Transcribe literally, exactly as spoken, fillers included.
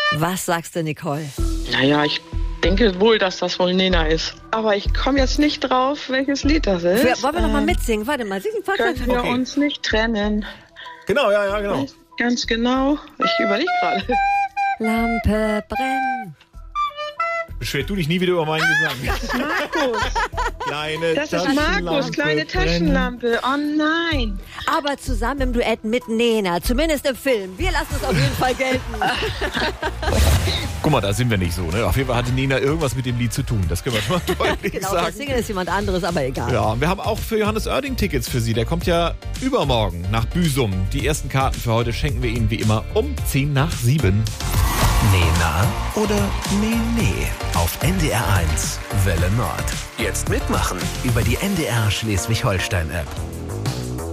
Was sagst du, Nicole? Naja, ich denke wohl, dass das wohl Nena ist. Aber ich komme jetzt nicht drauf, welches Lied das ist. Wir, wollen wir noch mal Ähm, mitsingen? Warte mal, singen wir Können wir Okay. uns nicht trennen. Genau, ja, ja, genau. Ganz genau. Ich überlege gerade. Lampe brennen. Beschwer du dich nie wieder über meinen Gesang. Markus. Kleine Das ist Taschenlampe Markus, kleine brennen. Taschenlampe. Oh nein. Aber zusammen im Duett mit Nena, zumindest im Film. Wir lassen es auf jeden Fall gelten. Guck mal, da sind wir nicht so, ne? Auf jeden Fall hatte Nena irgendwas mit dem Lied zu tun. Das können wir schon mal deutlich Genau, sagen. das Singen ist jemand anderes, aber egal. Ja, und wir haben auch für Johannes Oerding Tickets für Sie. Der kommt ja übermorgen nach Büsum. Die ersten Karten für heute schenken wir Ihnen wie immer um zehn nach sieben. Nena oder Nee, nee. Auf N D R eins Welle Nord. Jetzt mitmachen über die N D R Schleswig-Holstein-App.